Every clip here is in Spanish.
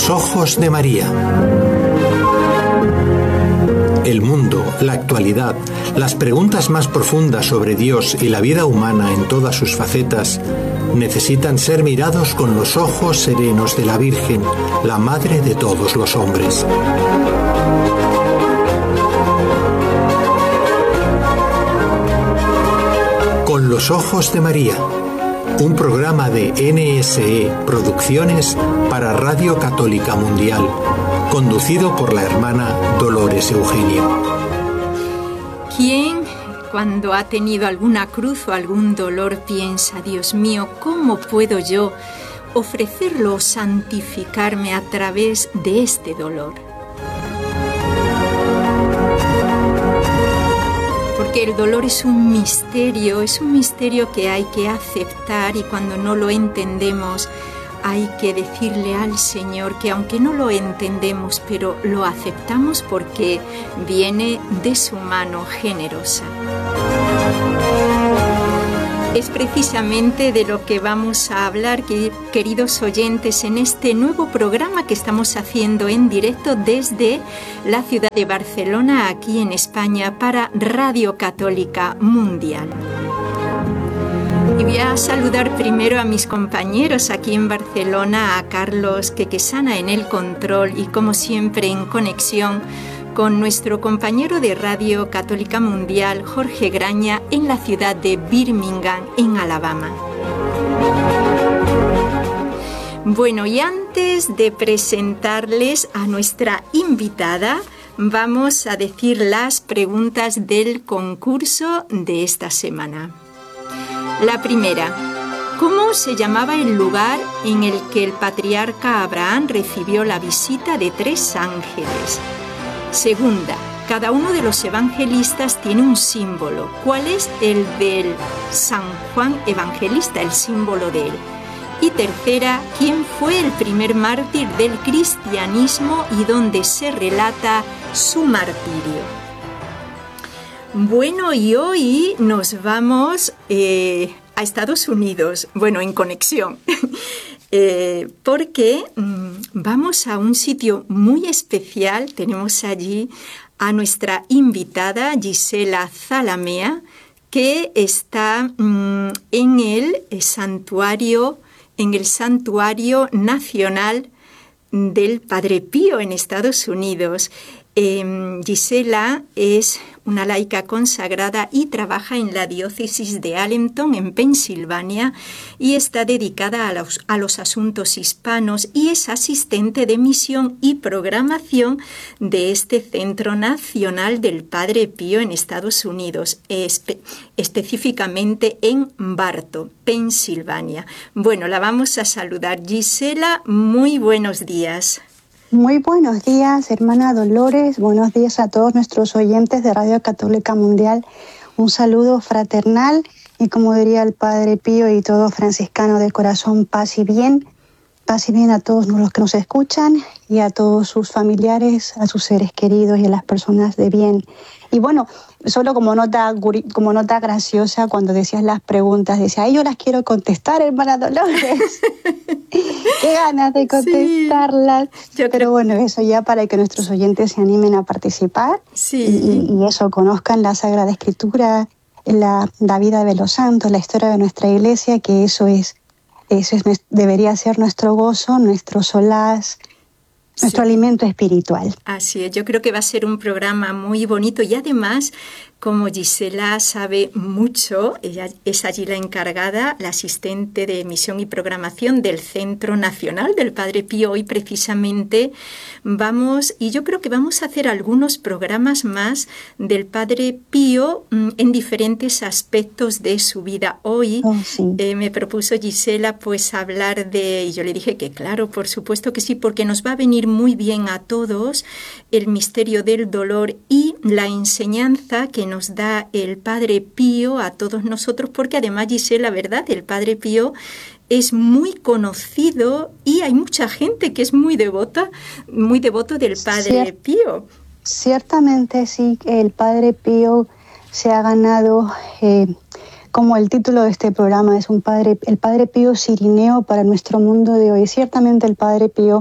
los ojos de María. El mundo, la actualidad, las preguntas más profundas sobre Dios y la vida humana en todas sus facetas necesitan ser mirados con los ojos serenos de la Virgen, la Madre de todos los hombres. Con los ojos de María, un programa de NSE Producciones para Radio Católica Mundial, conducido por la hermana Dolores Eugenio. ¿Quién, cuando ha tenido alguna cruz o algún dolor, piensa, Dios mío, ¿cómo puedo yo ofrecerlo o santificarme a través de este dolor? Porque el dolor es un misterio que hay que aceptar, y cuando no lo entendemos hay que decirle al Señor que aunque no lo entendemos, pero lo aceptamos porque viene de su mano generosa. Es precisamente de lo que vamos a hablar, queridos oyentes, en este nuevo programa que estamos haciendo en directo desde la ciudad de Barcelona, aquí en España, para Radio Católica Mundial. Y voy a saludar primero a mis compañeros aquí en Barcelona, a Carlos Quequesana en el control y, como siempre, en conexión con nuestro compañero de Radio Católica Mundial, Jorge Graña, en la ciudad de Birmingham, en Alabama. Bueno, y antes de presentarles a nuestra invitada, vamos a decir las preguntas del concurso de esta semana. La primera: ¿cómo se llamaba el lugar en el que el patriarca Abraham recibió la visita de 3 ángeles? Segunda: cada uno de los evangelistas tiene un símbolo. ¿Cuál es el del San Juan Evangelista, el símbolo de él? Y tercera: ¿quién fue el primer mártir del cristianismo y dónde se relata su martirio? Bueno, y hoy nos vamos a Estados Unidos, bueno, en conexión, porque vamos a un sitio muy especial. Tenemos allí a nuestra invitada Gisela Zalamea, que está en el Santuario Nacional del Padre Pío en Estados Unidos. Gisela es una laica consagrada y trabaja en la diócesis de Allenton, en Pensilvania, y está dedicada a los asuntos hispanos y es asistente de misión y programación de este Centro Nacional del Padre Pío en Estados Unidos, específicamente en Bartow, Pensilvania. Bueno, la vamos a saludar. Gisela, muy buenos días. Muy buenos días, hermana Dolores. Buenos días a todos nuestros oyentes de Radio Católica Mundial. Un saludo fraternal y, como diría el Padre Pío y todo franciscano de corazón, paz y bien. Paz y bien a todos los que nos escuchan y a todos sus familiares, a sus seres queridos y a las personas de bien. Y bueno, solo como nota graciosa, cuando decías las preguntas, decía, yo las quiero contestar, hermana Dolores. Qué ganas de contestarlas. Sí, pero bueno, eso ya para que nuestros oyentes se animen a participar. Sí. Y eso, conozcan la Sagrada Escritura, la vida de los santos, la historia de nuestra Iglesia, que eso debería ser nuestro gozo, nuestro solaz, nuestro alimento espiritual. Así es, yo creo que va a ser un programa muy bonito y además, como Gisela sabe mucho, ella es allí la encargada, la asistente de misión y programación del Centro Nacional del Padre Pío. Hoy precisamente yo creo que vamos a hacer algunos programas más del Padre Pío en diferentes aspectos de su vida. Hoy me propuso Gisela pues hablar y yo le dije que claro, por supuesto que sí, porque nos va a venir muy bien a todos el misterio del dolor y la enseñanza que nos da el Padre Pío a todos nosotros, porque además, Gisela, ¿verdad? El Padre Pío es muy conocido y hay mucha gente que es muy devoto del Padre Pío. Ciertamente sí, el Padre Pío se ha ganado, como el título de este programa es el Padre Pío Cirineo para nuestro mundo de hoy. Ciertamente el Padre Pío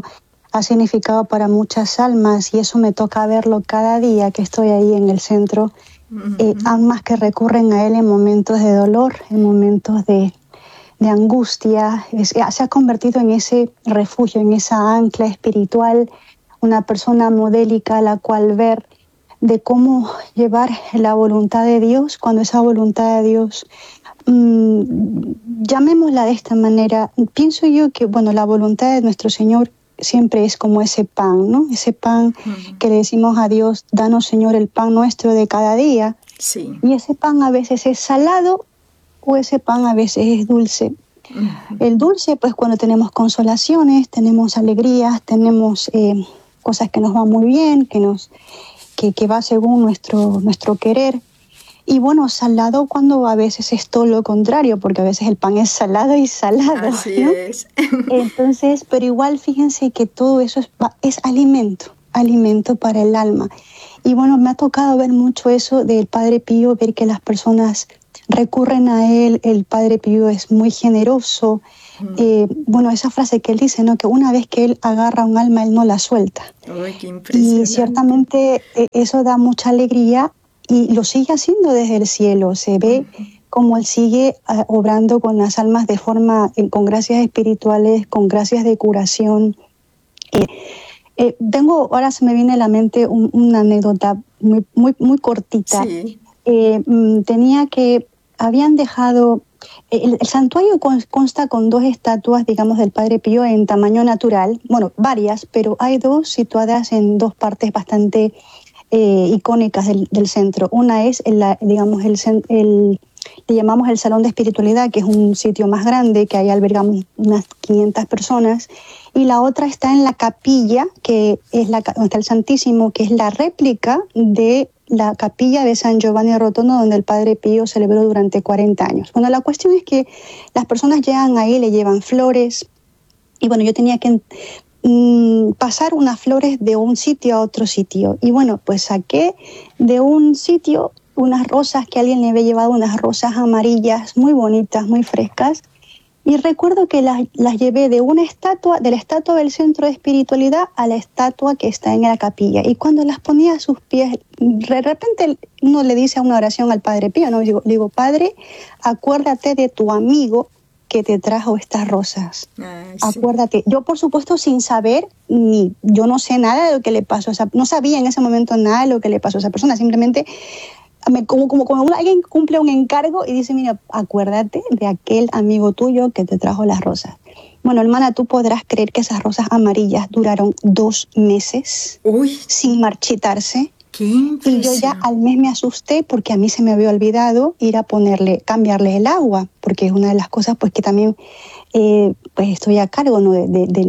ha significado para muchas almas, y eso me toca verlo cada día que estoy ahí en el centro. Almas que recurren a él en momentos de dolor, en momentos de angustia. Se ha convertido en ese refugio, en esa ancla espiritual, una persona modélica a la cual ver, de cómo llevar la voluntad de Dios, cuando esa voluntad de Dios, llamémosla de esta manera. Pienso yo que, bueno, la voluntad de nuestro Señor siempre es como ese pan, ¿no? Ese pan que le decimos a Dios: danos, Señor, el pan nuestro de cada día. Sí. Y ese pan a veces es salado, o ese pan a veces es dulce. El dulce, pues cuando tenemos consolaciones, tenemos alegrías, tenemos cosas que nos van muy bien, que va según nuestro querer. Y bueno, salado cuando a veces es todo lo contrario, porque a veces el pan es salado y salado. Así ¿no? es. Entonces, pero igual fíjense que todo eso es alimento para el alma. Y bueno, me ha tocado ver mucho eso del Padre Pío, ver que las personas recurren a él. El Padre Pío es muy generoso. Bueno, esa frase que él dice, ¿no? Que una vez que él agarra un alma, él no la suelta. Uy, qué impresionante. Y ciertamente eso da mucha alegría, y lo sigue haciendo desde el cielo. Se ve como él sigue obrando con las almas de forma, con gracias espirituales, con gracias de curación. Ahora se me viene a la mente una anécdota muy cortita. Sí. Habían dejado, el santuario consta con 2 estatuas, digamos, del Padre Pío en tamaño natural, bueno, varias, pero hay 2 situadas en 2 partes bastante icónicas del centro. Una es, le llamamos el Salón de Espiritualidad, que es un sitio más grande, que ahí albergamos unas 500 personas, y la otra está en la capilla, que es donde está el Santísimo, que es la réplica de la capilla de San Giovanni Rotondo, donde el Padre Pío celebró durante 40 años. Bueno, la cuestión es que las personas llegan ahí, le llevan flores, y bueno, yo tenía que pasar unas flores de un sitio a otro sitio. Y bueno, pues saqué de un sitio unas rosas que alguien le había llevado, unas rosas amarillas muy bonitas, muy frescas. Y recuerdo que las llevé de la estatua del Centro de Espiritualidad a la estatua que está en la capilla. Y cuando las ponía a sus pies, de repente uno le dice una oración al Padre Pío, ¿no? Le digo, Padre, acuérdate de tu amigo que te trajo estas rosas. Sí. Acuérdate. Yo, por supuesto, sin saber, yo no sé nada de lo que le pasó no sabía en ese momento nada de lo que le pasó a esa persona. Simplemente, como alguien cumple un encargo y dice, mira, acuérdate de aquel amigo tuyo que te trajo las rosas. Bueno, hermana, tú podrás creer que esas rosas amarillas duraron 2 meses. Uy, sin marchitarse. Qué impresión. Y yo ya al mes me asusté, porque a mí se me había olvidado ir a cambiarles el agua, porque es una de las cosas pues que también pues estoy a cargo, ¿no?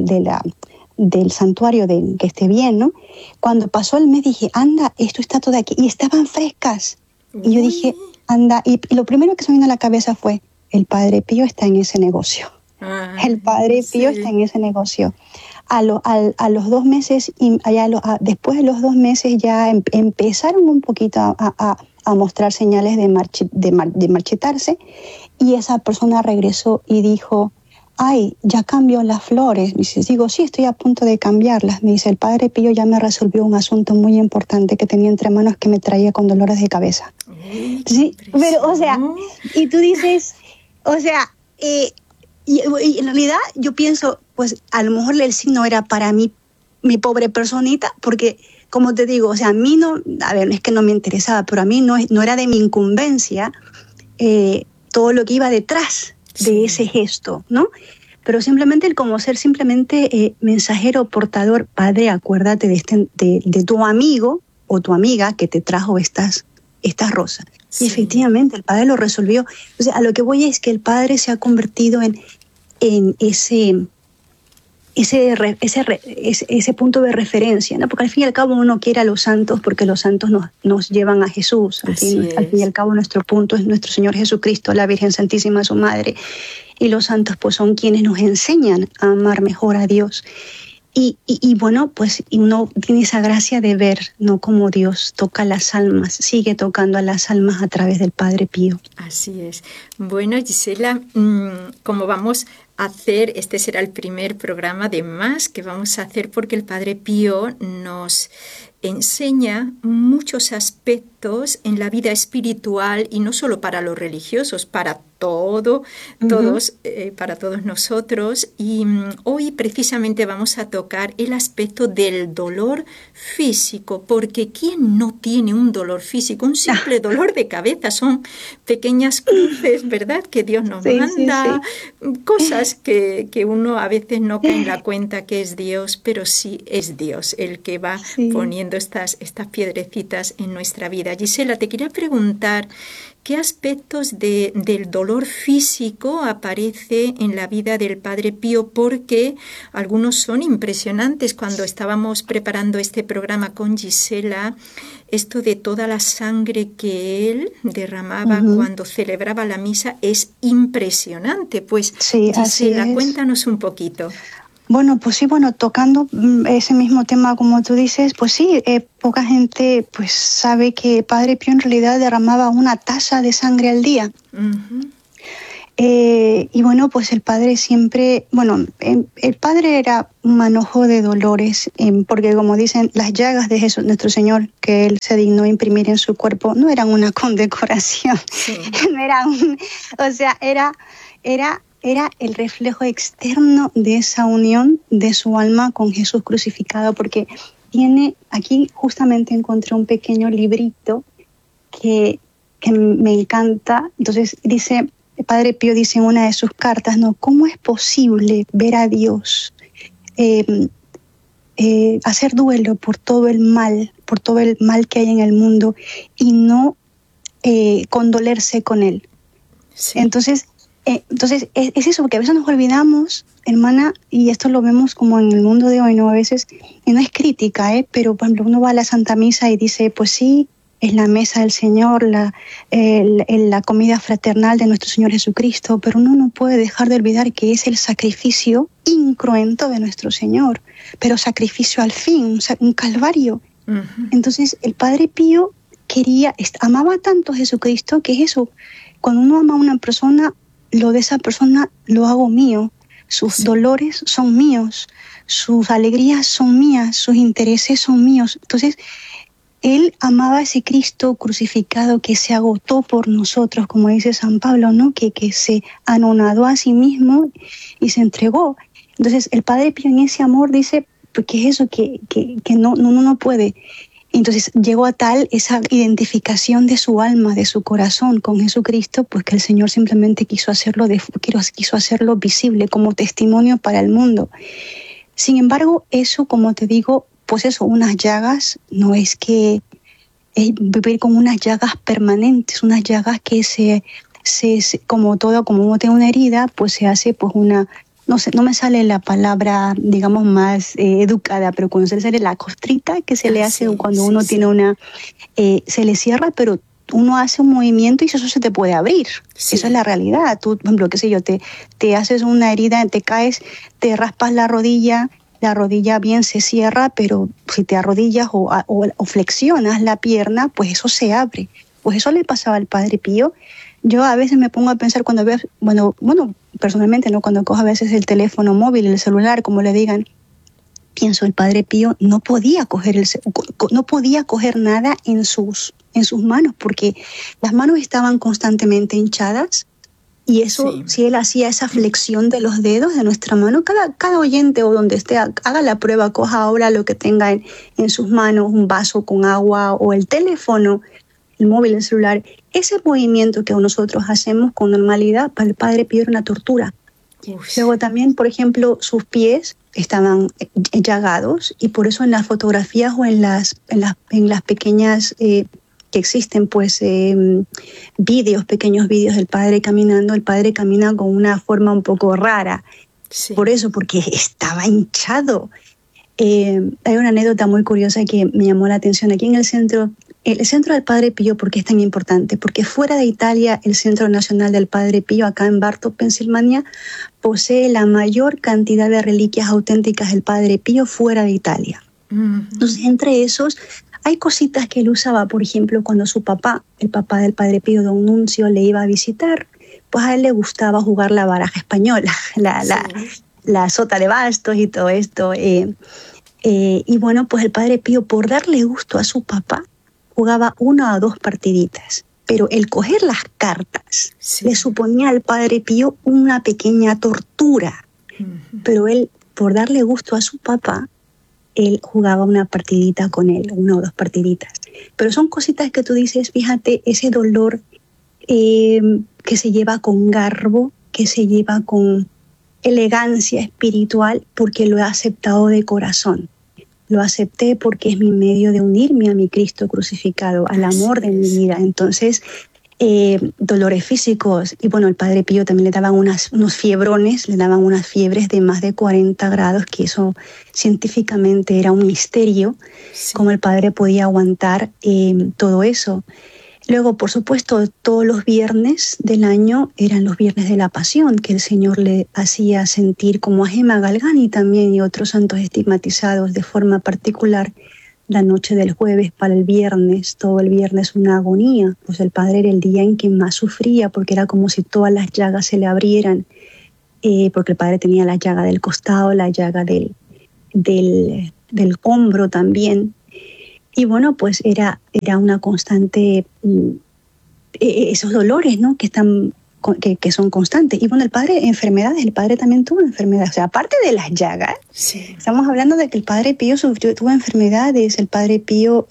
del santuario, de que esté bien, ¿no? Cuando pasó el mes dije, anda, esto está todo aquí, y estaban frescas. Y yo dije, anda, y lo primero que se me vino a la cabeza fue, el Padre Pío está en ese negocio. El Padre Pío está en ese negocio. A los 2 meses, después de los 2 meses ya empezaron un poquito a mostrar señales de marchitarse, y esa persona regresó y dijo, ay, ya cambió las flores. Digo, sí, estoy a punto de cambiarlas. Me dice, el Padre Pío ya me resolvió un asunto muy importante que tenía entre manos, que me traía con dolores de cabeza. Sí, pero, o sea, y tú dices, o sea, y en realidad yo pienso, pues a lo mejor el signo era para mí, mi pobre personita, porque, como te digo, o sea, a mí no es que no me interesaba, pero a mí no era de mi incumbencia todo lo que iba detrás de ese gesto, ¿no? Pero simplemente el como ser simplemente mensajero, portador, Padre, acuérdate de tu amigo o tu amiga que te trajo estas rosas. Sí. Y efectivamente el Padre lo resolvió. O sea, a lo que voy es que el Padre se ha convertido en ese punto de referencia, ¿no? Porque al fin y al cabo uno quiere a los santos porque los santos nos llevan a Jesús. Al fin y al cabo nuestro punto es nuestro Señor Jesucristo, la Virgen Santísima, su Madre. Y los santos pues son quienes nos enseñan a amar mejor a Dios. Y bueno, pues uno tiene esa gracia de ver, ¿no?, cómo Dios toca las almas, sigue tocando a las almas a través del Padre Pío. Así es. Bueno, Gisela, como vamos hacer, este será el primer programa de más que vamos a hacer, porque el Padre Pío nos enseña muchos aspectos en la vida espiritual, y no solo para los religiosos, para todos, para todos nosotros. Y hoy precisamente vamos a tocar el aspecto del dolor físico, porque ¿quién no tiene un dolor físico? Un simple dolor de cabeza, son pequeñas cruces, ¿verdad?, que Dios nos manda, cosas que uno a veces no cae en la cuenta que es Dios, pero sí es Dios el que va poniendo estas piedrecitas en nuestra vida. Gisela, te quería preguntar, ¿qué aspectos del dolor físico aparece en la vida del Padre Pío? Porque algunos son impresionantes. Cuando estábamos preparando este programa con Gisela, esto de toda la sangre que él derramaba cuando celebraba la misa es impresionante. Pues Gisela, cuéntanos un poquito. Bueno, pues sí, tocando ese mismo tema como tú dices, pues sí, poca gente pues sabe que Padre Pío en realidad derramaba una taza de sangre al día. Y bueno, pues el padre siempre, el padre era un manojo de dolores, porque como dicen, las llagas de Jesús, nuestro Señor, que él se dignó imprimir en su cuerpo, no eran una condecoración, no eran, era el reflejo externo de esa unión de su alma con Jesús crucificado, porque aquí justamente encontré un pequeño librito que me encanta. Entonces dice, el Padre Pío dice en una de sus cartas, ¿no?, ¿cómo es posible ver a Dios hacer duelo por todo el mal que hay en el mundo y no condolerse con él? Entonces es eso, porque a veces nos olvidamos, hermana, y esto lo vemos como en el mundo de hoy, ¿no? A veces, y no es crítica, pero por ejemplo uno va a la Santa Misa y dice, pues sí, es la mesa del Señor, la comida fraternal de nuestro Señor Jesucristo, pero uno no puede dejar de olvidar que es el sacrificio incruento de nuestro Señor, pero sacrificio al fin, un calvario. Entonces el Padre Pío amaba tanto a Jesucristo, que es eso, cuando uno ama a una persona, lo de esa persona lo hago mío, sus dolores son míos, sus alegrías son mías, sus intereses son míos. Entonces, él amaba a ese Cristo crucificado que se agotó por nosotros, como dice San Pablo, ¿no? Que se anonadó a sí mismo y se entregó. Entonces, el Padre Pío en ese amor dice, pues, ¿qué es eso? Que no puede. Entonces llegó a tal esa identificación de su alma, de su corazón con Jesucristo, pues que el Señor simplemente quiso hacerlo visible como testimonio para el mundo. Sin embargo, eso, como te digo, pues eso, unas llagas, no es que vivir con unas llagas permanentes, unas llagas que como uno tiene una herida, pues se hace pues no me sale la palabra, digamos, más educada, pero cuando se le sale la costrita que se le hace cuando uno tiene se le cierra, pero uno hace un movimiento y eso se te puede abrir. Esa es la realidad. Tú, por ejemplo, qué sé yo, te haces una herida, te caes, te raspas la rodilla bien se cierra, pero si te arrodillas o flexionas la pierna, pues eso se abre. Pues eso le pasaba al Padre Pío. Yo a veces me pongo a pensar cuando veo, personalmente, ¿no?, cuando cojo a veces el teléfono móvil, el celular, como le digan, pienso, el Padre Pío no podía coger nada en sus manos, porque las manos estaban constantemente hinchadas, y eso, si él hacía esa flexión de los dedos de nuestra mano, cada oyente o donde esté, haga la prueba, coja ahora lo que tenga en sus manos, un vaso con agua o el teléfono, el móvil, el celular, ese movimiento que nosotros hacemos con normalidad, para el Padre Pío era una tortura. Luego también, por ejemplo, sus pies estaban llagados, y por eso en las fotografías o en las pequeñas que existen, pues pequeños vídeos del Padre caminando, el Padre camina con una forma un poco rara. Por eso, porque estaba hinchado. Hay una anécdota muy curiosa que me llamó la atención. Aquí en el centro del Padre Pío, ¿por qué es tan importante? Porque fuera de Italia, el Centro Nacional del Padre Pío, acá en Bartow, Pensilvania, posee la mayor cantidad de reliquias auténticas del Padre Pío fuera de Italia. Entonces, entre esos, hay cositas que él usaba. Por ejemplo, cuando su papá, el papá del Padre Pío, don Nuncio, le iba a visitar, pues a él le gustaba jugar la baraja española, la sota de bastos y todo esto. Y bueno, pues el Padre Pío, por darle gusto a su papá, jugaba 1 o 2 partiditas. Pero el coger las cartas le suponía al Padre Pío una pequeña tortura. Pero él, por darle gusto a su papá, él jugaba una partidita con él, 1 o 2 partiditas. Pero son cositas que tú dices, fíjate, ese dolor que se lleva con garbo, que se lleva con elegancia espiritual, porque lo he aceptado de corazón. Lo acepté porque es mi medio de unirme a mi Cristo crucificado, al amor de mi vida. Entonces, dolores físicos. Y bueno, el Padre Pío también le daban unos fiebrones, le daban unas fiebres de más de 40 grados, que eso científicamente era un misterio, cómo el Padre podía aguantar todo eso. Luego, por supuesto, todos los viernes del año eran los viernes de la Pasión, que el Señor le hacía sentir, como a Gemma Galgani también y otros santos estigmatizados de forma particular, la noche del jueves para el viernes, todo el viernes una agonía. Pues el Padre era el día en que más sufría, porque era como si todas las llagas se le abrieran, porque el Padre tenía la llaga del costado, la llaga del hombro también. Y bueno, pues era una constante, esos dolores, ¿no? que son constantes. Y bueno, el Padre, enfermedades, el Padre también tuvo enfermedades. O sea, aparte de las llagas, estamos hablando de que el Padre Pío tuvo enfermedades. El Padre Pío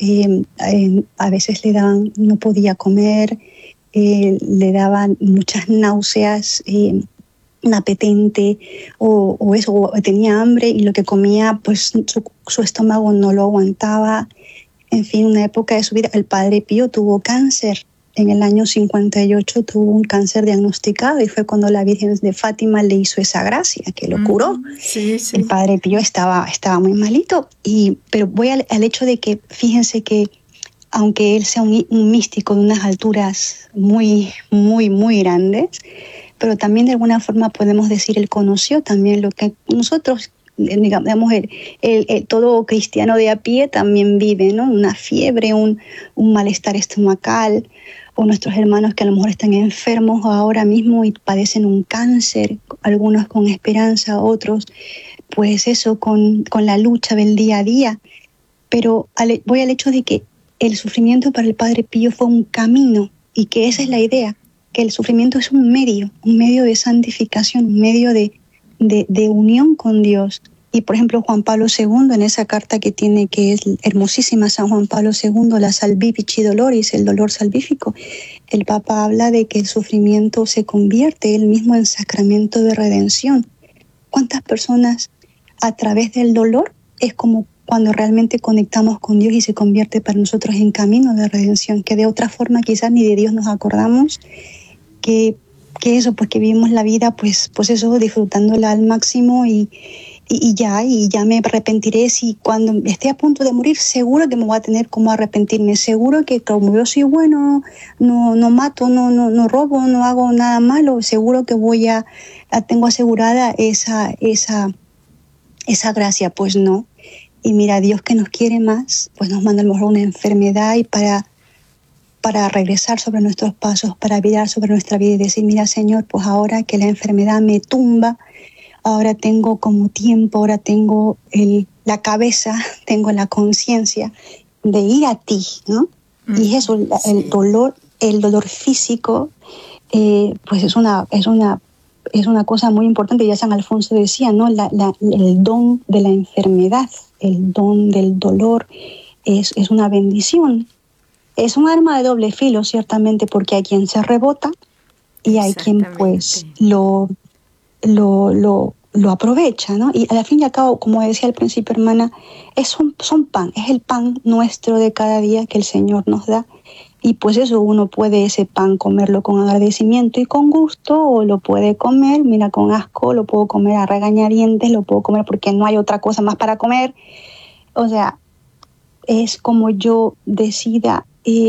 a veces no podía comer, le daban muchas náuseas, inapetente, o tenía hambre y lo que comía, pues su estómago no lo aguantaba. En fin, una época de su vida. El Padre Pío tuvo cáncer. En el año 58 tuvo un cáncer diagnosticado y fue cuando la Virgen de Fátima le hizo esa gracia, que lo curó. El Padre Pío estaba muy malito. Pero voy al hecho de que, fíjense que aunque él sea un místico de unas alturas muy, muy, muy grandes, pero también de alguna forma podemos decir, él conoció también lo que nosotros, digamos, todo cristiano de a pie también vive, ¿no? Una fiebre, un malestar estomacal, o nuestros hermanos que a lo mejor están enfermos ahora mismo y padecen un cáncer, algunos con esperanza, otros, pues eso, con la lucha del día a día. Pero voy al hecho de que el sufrimiento para el Padre Pío fue un camino, y que esa es la idea, que el sufrimiento es un medio de santificación, un medio de unión con Dios. Y por ejemplo Juan Pablo II, en esa carta que es hermosísima, San Juan Pablo II, la Salvifici Doloris, el dolor salvífico, el Papa habla de que el sufrimiento se convierte él mismo en sacramento de redención. ¿Cuántas personas a través del dolor es como cuando realmente conectamos con Dios y se convierte para nosotros en camino de redención, que de otra forma quizás ni de Dios nos acordamos, que eso, pues que vivimos la vida pues eso, disfrutándola al máximo y ya me arrepentiré si cuando esté a punto de morir, seguro que me voy a tener como arrepentirme, seguro que como yo soy bueno, no mato, no robo, no hago nada malo, seguro que tengo asegurada esa gracia. Pues no. Y mira, Dios, que nos quiere más, pues nos manda a lo mejor una enfermedad y para regresar sobre nuestros pasos, para virar sobre nuestra vida y decir, mira, Señor, pues ahora que la enfermedad me tumba, ahora tengo como tiempo, ahora tengo la cabeza, tengo la conciencia de ir a ti, ¿no? Y eso, el dolor físico, pues es una cosa muy importante. Ya San Alfonso decía, ¿no? El don de la enfermedad, el don del dolor es una bendición. Es un arma de doble filo, ciertamente, porque hay quien se rebota y hay quien pues lo aprovecha, ¿no? Y al fin y al cabo, como decía al principio, hermana, es el pan nuestro de cada día que el Señor nos da. Y pues eso, uno puede ese pan comerlo con agradecimiento y con gusto, o lo puede comer, mira, con asco, lo puedo comer a regañadientes, lo puedo comer porque no hay otra cosa más para comer. O sea, es como yo decida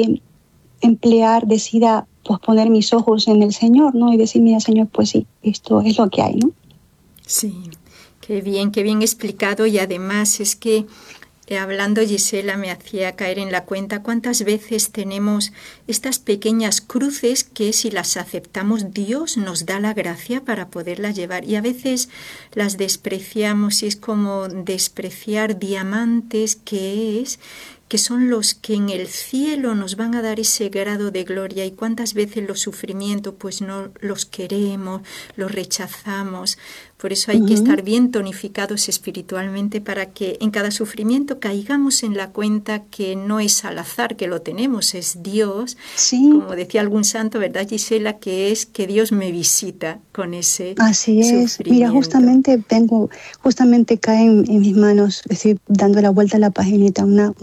decida pues poner mis ojos en el Señor, ¿no? Y decir, mira, Señor, pues sí, esto es lo que hay, ¿no? Sí, qué bien explicado. Y además es que Hablando, Gisela, me hacía caer en la cuenta cuántas veces tenemos estas pequeñas cruces que si las aceptamos, Dios nos da la gracia para poderlas llevar. Y a veces las despreciamos y es como despreciar diamantes que son los que en el cielo nos van a dar ese grado de gloria. Y cuántas veces los sufrimientos pues no los queremos, los rechazamos. Por eso hay que estar bien tonificados espiritualmente para que en cada sufrimiento caigamos en la cuenta que no es al azar que lo tenemos, es Dios. Sí. Como decía algún santo, ¿verdad, Gisela? Que es que Dios me visita con ese Así es. sufrimiento. Mira, justamente caen en mis manos, estoy dando la vuelta a la paginita,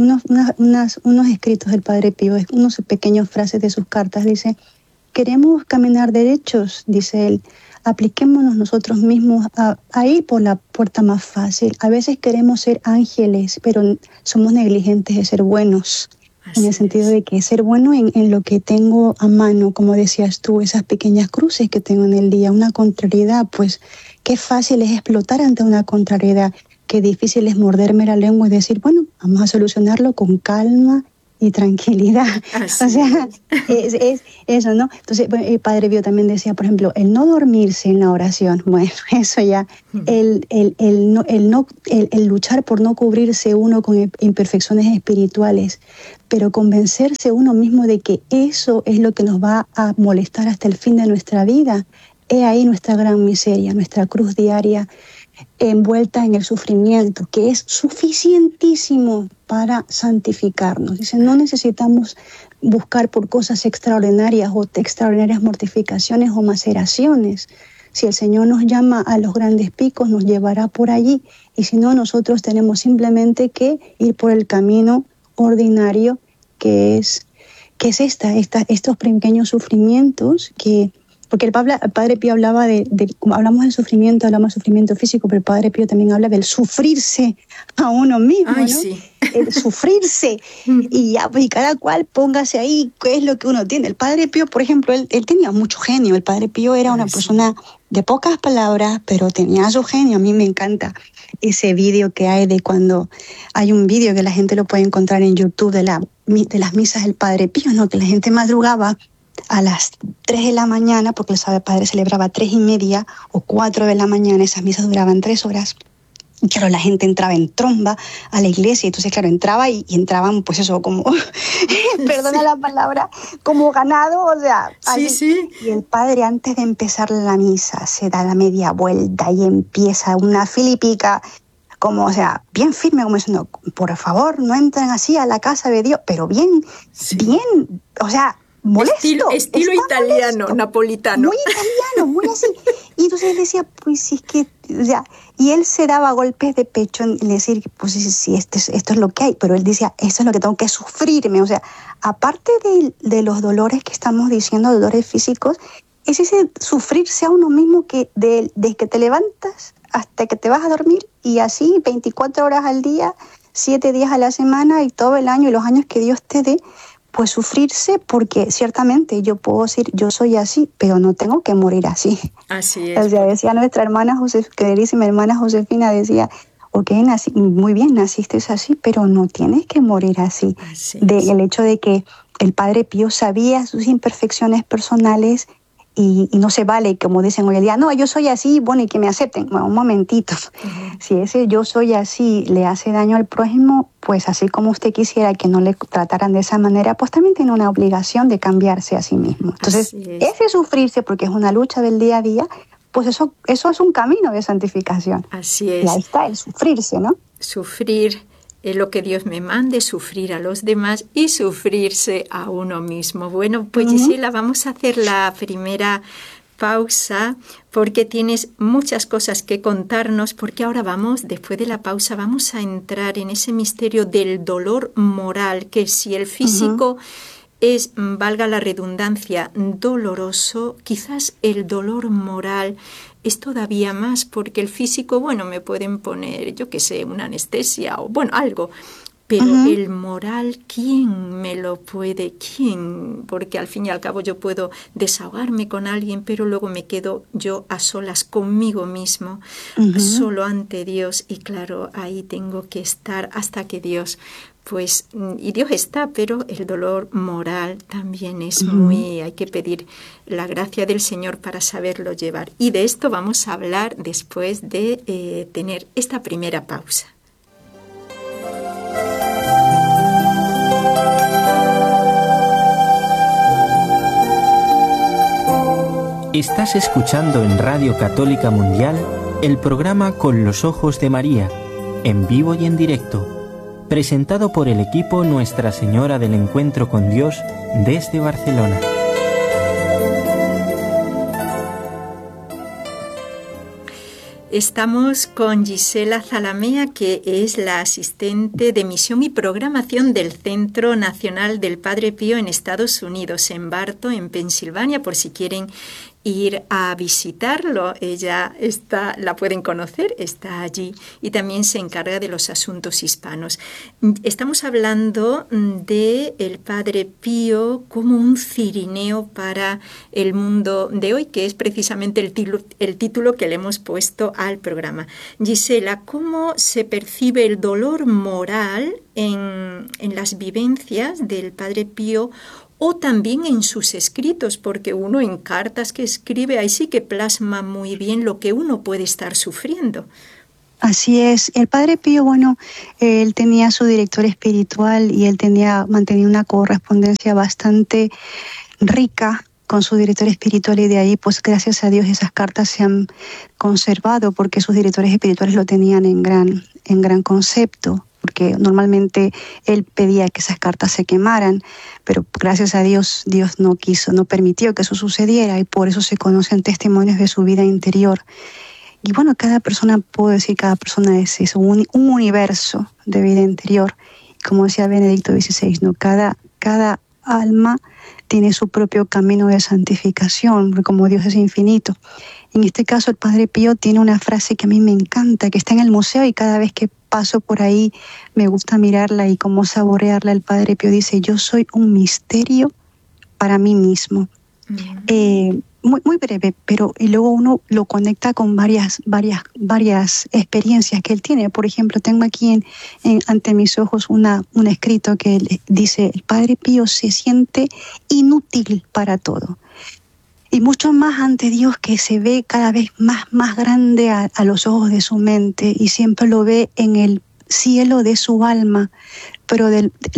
unos escritos del Padre Pío, unos pequeños frases de sus cartas. Dice: queremos caminar derechos, dice él. Apliquémonos nosotros mismos a ir por la puerta más fácil. A veces queremos ser ángeles, pero somos negligentes de ser buenos. Así en el sentido de que ser bueno en lo que tengo a mano, como decías tú, esas pequeñas cruces que tengo en el día, una contrariedad, pues qué fácil es explotar ante una contrariedad, qué difícil es morderme la lengua y decir, bueno, vamos a solucionarlo con calma y tranquilidad. Así o sea, es eso, ¿no? Entonces, bueno, el Padre Pío también decía, por ejemplo, el no dormirse en la oración. Bueno, eso ya, el luchar por no cubrirse uno con imperfecciones espirituales, pero convencerse uno mismo de que eso es lo que nos va a molestar hasta el fin de nuestra vida. He ahí nuestra gran miseria, nuestra cruz diaria envuelta en el sufrimiento, que es suficientísimo para santificarnos. Dice, no necesitamos buscar por cosas extraordinarias o extraordinarias mortificaciones o maceraciones. Si el Señor nos llama a los grandes picos, nos llevará por allí. Y si no, nosotros tenemos simplemente que ir por el camino ordinario, que es estos pequeños sufrimientos que... Porque el Padre Pío hablaba hablamos del sufrimiento, hablamos del sufrimiento físico, pero el Padre Pío también habla del sufrirse a uno mismo, Ay, ¿no? Sí. El sufrirse, y cada cual póngase ahí qué es lo que uno tiene. El Padre Pío, por ejemplo, él tenía mucho genio. El Padre Pío era una persona de pocas palabras, pero tenía su genio. A mí me encanta ese vídeo que hay de cuando hay un vídeo que la gente lo puede encontrar en YouTube de las misas del Padre Pío, ¿no? Que la gente madrugaba a las 3 de la mañana, porque el Padre celebraba a 3:30 o 4 de la mañana, esas misas duraban 3 horas. Y claro, la gente entraba en tromba a la iglesia, entonces claro, entraba y entraban pues eso, como, perdona la palabra, como ganado, o sea, así. Sí. Y el Padre antes de empezar la misa se da la media vuelta y empieza una filipica, como, o sea, bien firme, como diciendo, por favor, no entren así a la casa de Dios, pero bien, o sea, molesto. Estilo italiano, molesto, napolitano. Muy italiano, muy así. Y entonces él decía, pues si es que, o sea, y él se daba golpes de pecho en decir, pues sí, esto es lo que hay, pero él decía, esto es lo que tengo que sufrirme. O sea, aparte de los dolores que estamos diciendo, dolores físicos, es ese sufrirse a uno mismo que desde que te levantas hasta que te vas a dormir, y así 24 horas al día, 7 días a la semana y todo el año y los años que Dios te dé, pues sufrirse, porque ciertamente yo puedo decir, yo soy así, pero no tengo que morir así. Así es. O sea, decía nuestra hermana queridísima hermana Josefina, decía, ok, muy bien, naciste así, pero no tienes que morir así. El hecho de que el Padre Pío sabía sus imperfecciones personales y no se vale, como dicen hoy en día, no, yo soy así, bueno, y que me acepten. Bueno, un momentito. Si ese yo soy así le hace daño al prójimo, pues así como usted quisiera que no le trataran de esa manera, pues también tiene una obligación de cambiarse a sí mismo. Entonces, ese sufrirse, porque es una lucha del día a día, pues eso es un camino de santificación. Así es. Y ahí está, el sufrirse, ¿no? Sufrir lo que Dios me mande, sufrir a los demás y sufrirse a uno mismo. Bueno, pues Gisela, vamos a hacer la primera pausa porque tienes muchas cosas que contarnos, porque ahora después de la pausa, vamos a entrar en ese misterio del dolor moral, que si el físico es, valga la redundancia, doloroso, quizás el dolor moral es todavía más, porque el físico, bueno, me pueden poner, yo qué sé, una anestesia o, bueno, algo, Pero el moral, ¿quién me lo puede? ¿Quién? Porque al fin y al cabo yo puedo desahogarme con alguien, pero luego me quedo yo a solas conmigo mismo, solo ante Dios. Y claro, ahí tengo que estar hasta que Dios, pues, y Dios está, pero el dolor moral también es muy, hay que pedir la gracia del Señor para saberlo llevar. Y de esto vamos a hablar después de tener esta primera pausa. Estás escuchando en Radio Católica Mundial el programa Con los Ojos de María, en vivo y en directo, presentado por el equipo Nuestra Señora del Encuentro con Dios desde Barcelona. Estamos con Gisela Zalamea, que es la asistente de misión y programación del Centro Nacional del Padre Pío en Estados Unidos, en Bartow, en Pensilvania, por si quieren ir a visitarlo. Ella está, la pueden conocer, está allí y también se encarga de los asuntos hispanos. Estamos hablando de el Padre Pío como un cirineo para el mundo de hoy, que es precisamente el título que le hemos puesto al programa. Gisela, ¿cómo se percibe el dolor moral en las vivencias del Padre Pío o también en sus escritos? Porque uno en cartas que escribe, ahí sí que plasma muy bien lo que uno puede estar sufriendo. Así es. El Padre Pío, bueno, él tenía su director espiritual y él mantenía una correspondencia bastante rica con su director espiritual, y de ahí, pues gracias a Dios, esas cartas se han conservado porque sus directores espirituales lo tenían en gran concepto, porque normalmente él pedía que esas cartas se quemaran, pero gracias a Dios, Dios no permitió que eso sucediera, y por eso se conocen testimonios de su vida interior. Y bueno, cada persona es eso, un universo de vida interior. Como decía Benedicto XVI, ¿no? Cada alma tiene su propio camino de santificación, porque como Dios es infinito. En este caso, el Padre Pío tiene una frase que a mí me encanta, que está en el museo, y cada vez que paso por ahí me gusta mirarla y cómo saborearla. El Padre Pío dice: yo soy un misterio para mí mismo. Muy breve, pero y luego uno lo conecta con varias experiencias que él tiene. Por ejemplo, tengo aquí ante mis ojos un escrito que dice: el Padre Pío se siente inútil para todo, y mucho más ante Dios, que se ve cada vez más grande a los ojos de su mente, y siempre lo ve en el cielo de su alma. Pero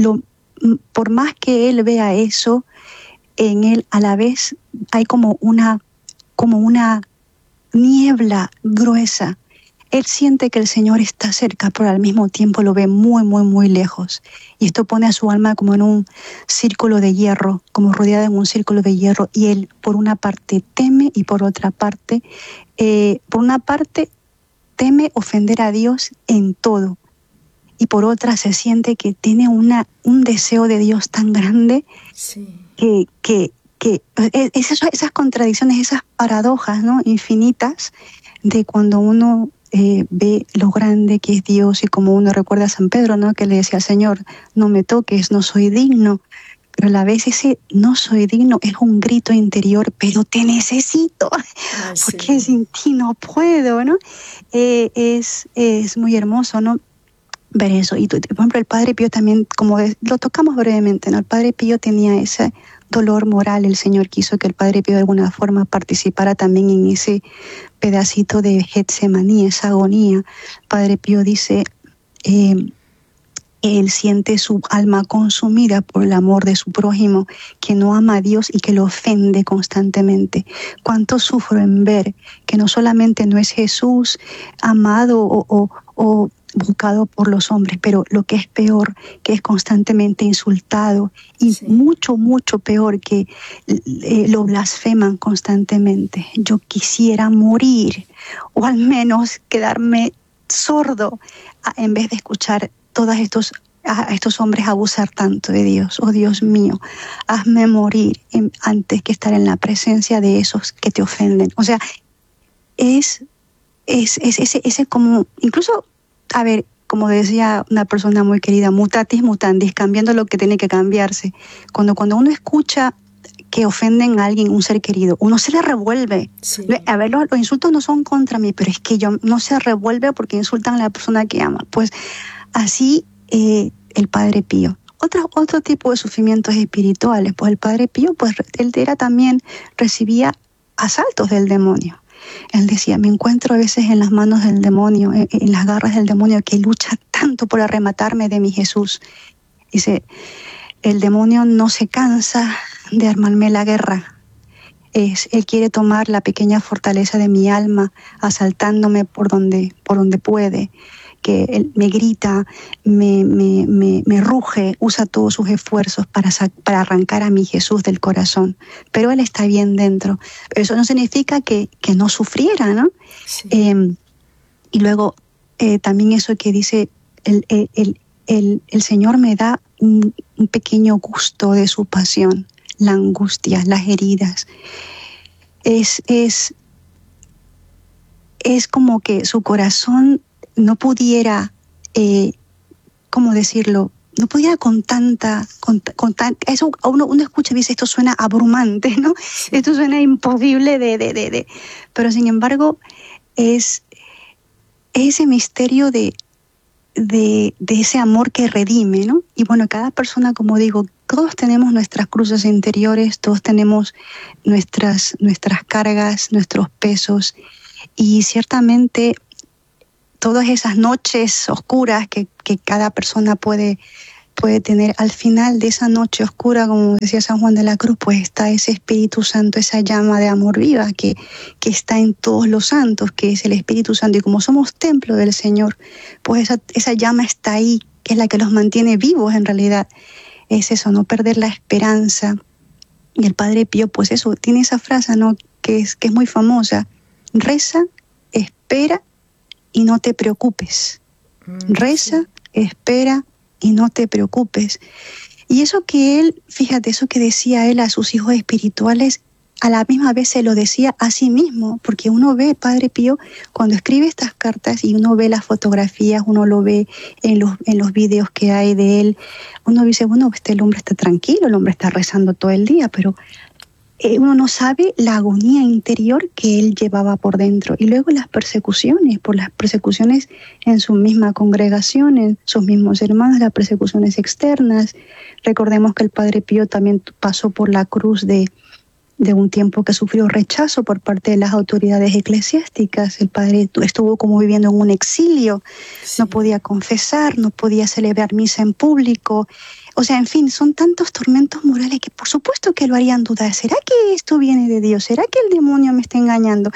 por más que él vea eso, en él a la vez hay como una niebla gruesa. Él siente que el Señor está cerca, pero al mismo tiempo lo ve muy lejos. Y esto pone a su alma como en un círculo de hierro, como rodeada en un círculo de hierro. Y él, por una parte, teme, y por otra parte, teme ofender a Dios en todo. Y por otra, se siente que tiene un deseo de Dios tan grande, sí, que esas contradicciones, esas paradojas, ¿no?, infinitas, de cuando uno ve lo grande que es Dios, y como uno recuerda a San Pedro, ¿no?, que le decía al Señor: no me toques, no soy digno. Pero a la vez ese no soy digno es un grito interior: pero te necesito, porque sin ti no puedo, ¿no? Es muy hermoso, ¿no?, ver eso. Y por ejemplo, el Padre Pío también, como lo tocamos brevemente, ¿no?, el Padre Pío tenía ese dolor moral. El Señor quiso que el Padre Pío de alguna forma participara también en ese pedacito de Getsemaní, esa agonía. El Padre Pío dice: él siente su alma consumida por el amor de su prójimo, que no ama a Dios y que lo ofende constantemente. Cuánto sufro en ver que no solamente no es Jesús amado o buscado por los hombres, pero lo que es peor, que es constantemente insultado, y sí, mucho peor, que lo blasfeman constantemente. Yo quisiera morir, o al menos quedarme sordo, en vez de escuchar a estos hombres abusar tanto de Dios. Oh Dios mío, hazme morir antes que estar en la presencia de esos que te ofenden. O sea, es como, incluso, a ver, como decía una persona muy querida, mutatis mutandis, cambiando lo que tiene que cambiarse. Cuando uno escucha que ofenden a alguien, un ser querido, uno se le revuelve. Sí. A ver, los insultos no son contra mí, pero es que yo no se revuelve porque insultan a la persona que ama. Pues así el Padre Pío. Otro tipo de sufrimientos espirituales, pues el Padre Pío, pues él recibía asaltos del demonio. Él decía, me encuentro a veces en las manos del demonio, en las garras del demonio que lucha tanto por arrematarme de mi Jesús. Dice, el demonio no se cansa de armarme la guerra. Él quiere tomar la pequeña fortaleza de mi alma, asaltándome por donde puede, que él me grita, me ruge, usa todos sus esfuerzos para arrancar a mi Jesús del corazón. Pero él está bien dentro. Pero eso no significa que no sufriera, ¿no? Sí. Y luego también eso que dice, el Señor me da un pequeño gusto de su pasión, la angustia, las heridas. Es como que su corazón no pudiera, ¿cómo decirlo? No pudiera con tanta eso uno escucha y dice, esto suena abrumante, ¿no? Sí. Esto suena imposible pero sin embargo es ese misterio de ese amor que redime, ¿no? Y bueno, cada persona, como digo, todos tenemos nuestras cruces interiores, todos tenemos nuestras cargas, nuestros pesos, y ciertamente todas esas noches oscuras que cada persona puede tener, al final de esa noche oscura, como decía San Juan de la Cruz, pues está ese Espíritu Santo, esa llama de amor viva que está en todos los santos, que es el Espíritu Santo. Y como somos templo del Señor, pues esa llama está ahí, que es la que los mantiene vivos en realidad. Es eso, no perder la esperanza. Y el Padre Pío, pues eso, tiene esa frase, ¿no? que es muy famosa: reza, espera y no te preocupes. Reza, espera y no te preocupes. Y eso que él, fíjate, eso que decía él a sus hijos espirituales, a la misma vez se lo decía a sí mismo, porque uno ve, Padre Pío, cuando escribe estas cartas y uno ve las fotografías, uno lo ve en los videos que hay de él, uno dice, bueno, el hombre está tranquilo, el hombre está rezando todo el día, pero uno no sabe la agonía interior que él llevaba por dentro. Y luego las persecuciones, por las persecuciones en su misma congregación, en sus mismos hermanos, las persecuciones externas. Recordemos que el Padre Pío también pasó por la cruz de un tiempo que sufrió rechazo por parte de las autoridades eclesiásticas. El Padre estuvo como viviendo en un exilio, sí. No podía confesar, no podía celebrar misa en público. O sea, en fin, son tantos tormentos morales que por supuesto que lo harían dudar. ¿Será que esto viene de Dios? ¿Será que el demonio me está engañando?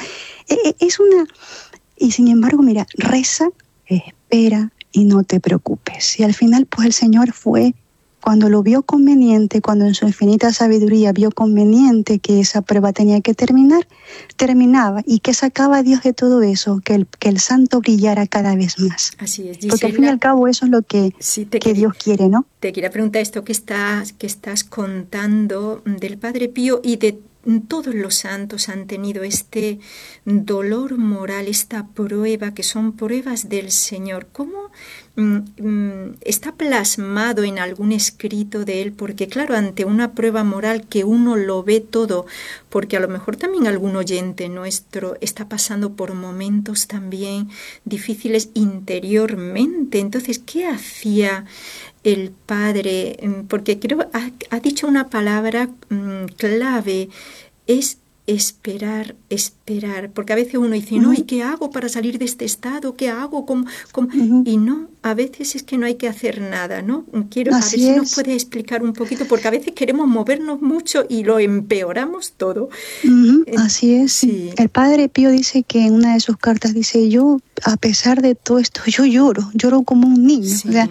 Y sin embargo, mira, reza, espera y no te preocupes. Y al final, pues el Señor fue, cuando lo vio conveniente, cuando en su infinita sabiduría vio conveniente que esa prueba tenía que terminar, terminaba. ¿Y qué sacaba Dios de todo eso? Que el santo brillara cada vez más. Así es, Gisela. Porque al fin y al cabo eso es lo que Dios quiere, ¿no? Te quería preguntar esto que estás contando del Padre Pío y de todos los santos han tenido este dolor moral, esta prueba, que son pruebas del Señor. ¿Cómo está plasmado en algún escrito de él? Porque claro, ante una prueba moral que uno lo ve todo, porque a lo mejor también algún oyente nuestro está pasando por momentos también difíciles interiormente. Entonces, ¿qué hacía el Padre? Porque creo ha dicho una palabra clave, es esperar, porque a veces uno dice, no, ¿y qué hago para salir de este estado? ¿Qué hago? ¿Cómo? Y no, a veces es que no hay que hacer nada, ¿no? A ver si nos puede explicar un poquito, porque a veces queremos movernos mucho y lo empeoramos todo. Así es. Sí. El Padre Pío dice que en una de sus cartas dice, yo, a pesar de todo esto, yo lloro como un niño. Sí. O sea,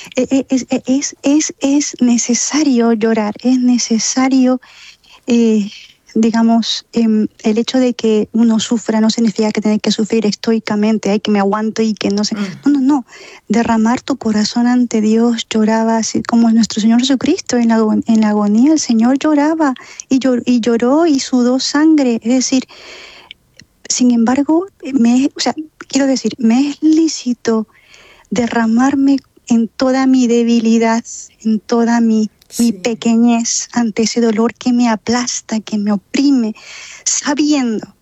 es necesario llorar, es necesario... digamos, el hecho de que uno sufra no significa que tiene que sufrir estoicamente, hay que me aguanto y que no sé. No. Derramar tu corazón ante Dios, lloraba, así como nuestro Señor Jesucristo en la agonía. El Señor lloraba y lloró y sudó sangre. Es decir, sin embargo, me es lícito derramarme en toda mi debilidad, en toda mi pequeñez ante ese dolor que me aplasta, que me oprime, sabiendo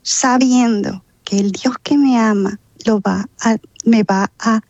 que el Dios que me ama me va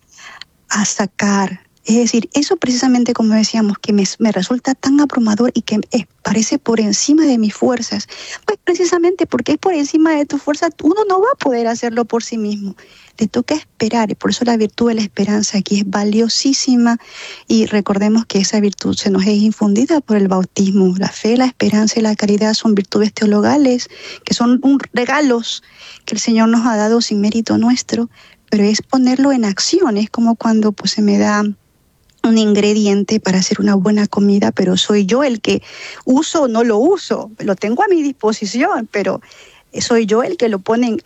a sacar. Es decir, eso precisamente, como decíamos, que me resulta tan abrumador y que parece por encima de mis fuerzas. Pues precisamente porque es por encima de tu fuerza, uno no va a poder hacerlo por sí mismo. Le toca esperar, y por eso la virtud de la esperanza aquí es valiosísima. Y recordemos que esa virtud se nos es infundida por el bautismo. La fe, la esperanza y la caridad son virtudes teologales, que son regalos que el Señor nos ha dado sin mérito nuestro, pero es ponerlo en acción. Es como cuando pues se me da un ingrediente para hacer una buena comida, pero soy yo el que uso o no lo uso. Lo tengo a mi disposición, pero soy yo el que lo pone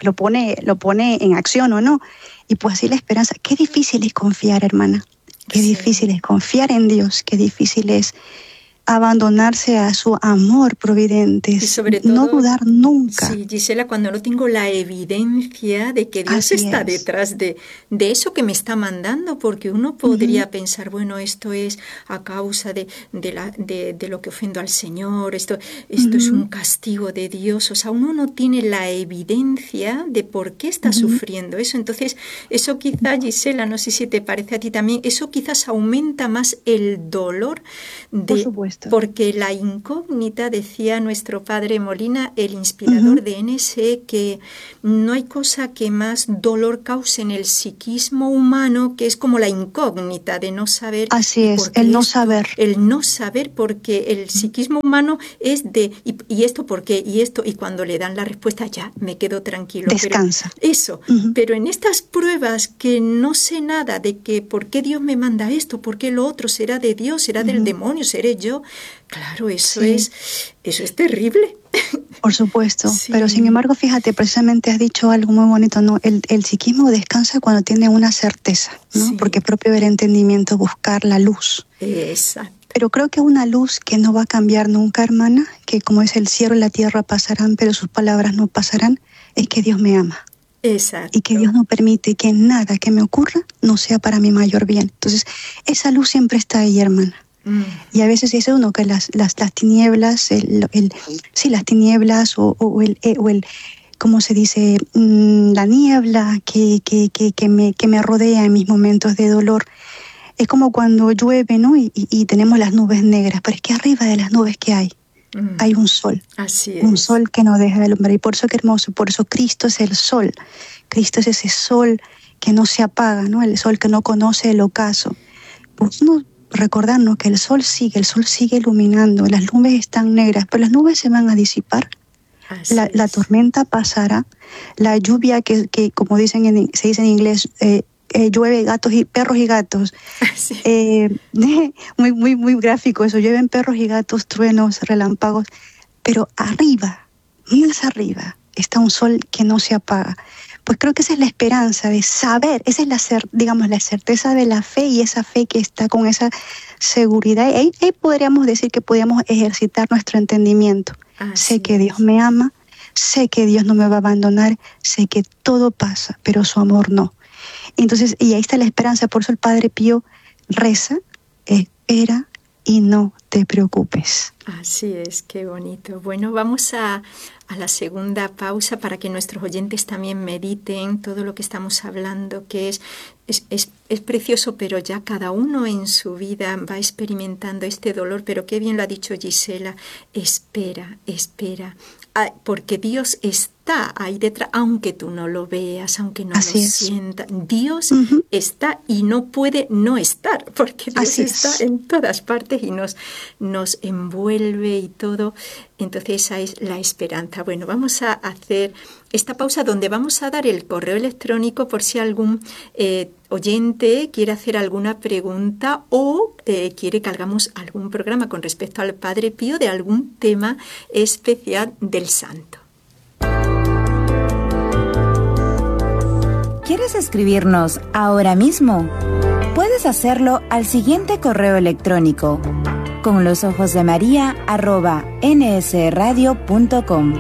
en acción o no. Y pues así la esperanza. Qué difícil es confiar, hermana. Qué difícil es confiar en Dios. Qué difícil es abandonarse a su amor providente, y sobre todo, no dudar nunca. Sí, Gisela, cuando no tengo la evidencia de que Dios está detrás de eso que me está mandando, porque uno podría pensar, bueno, esto es a causa de lo que ofendo al Señor, esto es un castigo de Dios, o sea, uno no tiene la evidencia de por qué está sufriendo eso. Entonces, eso quizá, Gisela, no sé si te parece a ti también, eso quizás aumenta más el dolor Por supuesto. Porque la incógnita, decía nuestro padre Molina, el inspirador de NSE, que no hay cosa que más dolor cause en el psiquismo humano, que es como la incógnita de no saber. Así es, el no saber. El no saber, porque el psiquismo humano es de, ¿y esto por qué? Y esto, y cuando le dan la respuesta, ya, me quedo tranquilo. Descansa. Pero eso, pero en estas pruebas que no sé nada de que por qué Dios me manda esto, por qué lo otro, será de Dios, será del demonio, seré yo. Claro, eso es terrible. Por supuesto, pero sin embargo, fíjate, precisamente has dicho algo muy bonito, ¿no? El psiquismo descansa cuando tiene una certeza, ¿no? Porque es propio del entendimiento buscar la luz. Exacto. Pero creo que una luz que no va a cambiar nunca, hermana, que como es el cielo y la tierra pasarán, pero sus palabras no pasarán, es que Dios me ama. Exacto. Y que Dios no permite que nada que me ocurra no sea para mi mayor bien. Entonces, esa luz siempre está ahí, hermana. Y a veces dice uno que las tinieblas, las tinieblas o el ¿cómo se dice? La niebla que me rodea en mis momentos de dolor. Es como cuando llueve, ¿no? Y tenemos las nubes negras, pero es que arriba de las nubes que hay un sol. Así es. Un sol que no deja de alumbrar. Y por eso, qué hermoso, por eso Cristo es el sol. Cristo es ese sol que no se apaga, ¿no? El sol que no conoce el ocaso. Pues no recordarnos que el sol sigue iluminando, las nubes están negras, pero las nubes se van a disipar, la tormenta pasará, la lluvia que como se dice en inglés, llueve perros y gatos, muy gráfico eso, llueven perros y gatos, truenos, relámpagos, pero arriba, más arriba, está un sol que no se apaga. Pues creo que esa es la esperanza de saber, esa es la certeza de la fe, y esa fe que está con esa seguridad. Ahí podríamos decir que podríamos ejercitar nuestro entendimiento. Sé que Dios me ama, sé que Dios no me va a abandonar, sé que todo pasa, pero su amor no. Entonces, y ahí está la esperanza. Por eso el Padre Pío reza, espera y no te preocupes. Así es, qué bonito. Bueno, vamos a la segunda pausa para que nuestros oyentes también mediten todo lo que estamos hablando, que es precioso, pero ya cada uno en su vida va experimentando este dolor. Pero qué bien lo ha dicho Gisela, espera, porque Dios está ahí detrás, aunque tú no lo veas, aunque no lo sientas. Dios está y no puede no estar, porque Dios está en todas partes y nos envuelve y todo. Entonces esa es la esperanza. Bueno, vamos a hacer esta pausa donde vamos a dar el correo electrónico por si algún oyente quiere hacer alguna pregunta o quiere que hagamos algún programa con respecto al Padre Pío de algún tema especial del santo. ¿Quieres escribirnos ahora mismo? Puedes hacerlo al siguiente correo electrónico: conlosojosdemaria@nsradio.com.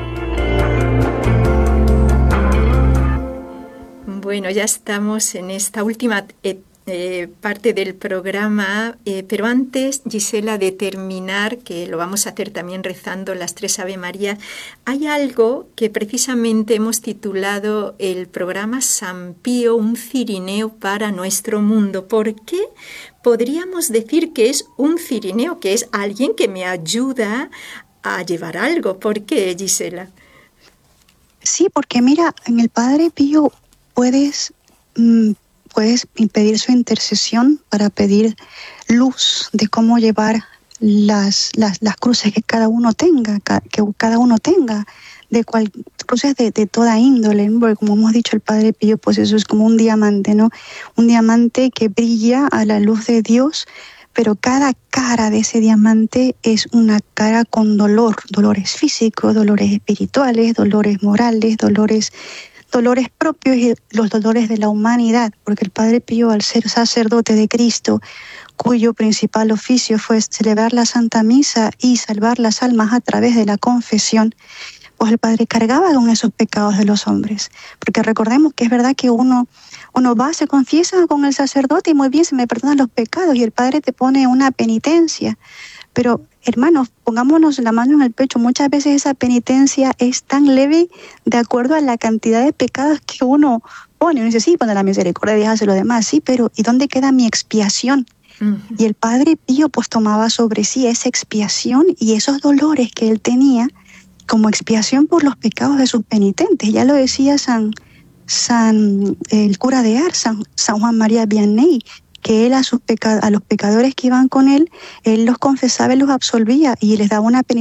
Bueno, ya estamos en esta última parte del programa, pero antes, Gisela, de terminar, que lo vamos a hacer también rezando las 3 Ave María, hay algo que precisamente hemos titulado el programa San Pío, un cirineo para nuestro mundo. ¿Por qué podríamos decir que es un cirineo, que es alguien que me ayuda a llevar algo? ¿Por qué, Gisela? Sí, porque mira, en el Padre Pío puedes pedir su intercesión para pedir luz de cómo llevar las cruces que cada uno tenga, cruces de toda índole, ¿no? Porque como hemos dicho el Padre Pío, pues eso es como un diamante, ¿no? Un diamante que brilla a la luz de Dios, pero cada cara de ese diamante es una cara con dolores físicos, dolores espirituales, dolores morales, dolores propios y los dolores de la humanidad, porque el Padre Pío, al ser sacerdote de Cristo, cuyo principal oficio fue celebrar la Santa Misa y salvar las almas a través de la confesión, pues el Padre cargaba con esos pecados de los hombres. Porque recordemos que es verdad que uno va, se confiesa con el sacerdote y muy bien, se me perdonan los pecados, y el Padre te pone una penitencia. Pero, hermanos, pongámonos la mano en el pecho. Muchas veces esa penitencia es tan leve de acuerdo a la cantidad de pecados que uno pone. Uno dice, sí, pone la misericordia de Dios hace lo demás, sí, pero ¿y dónde queda mi expiación? Y el Padre Pío pues tomaba sobre sí esa expiación y esos dolores que él tenía como expiación por los pecados de sus penitentes. Ya lo decía el cura de Ars, San Juan María Vianney, que él a los pecadores que iban con él los confesaba y los absolvía y les daba una penitencia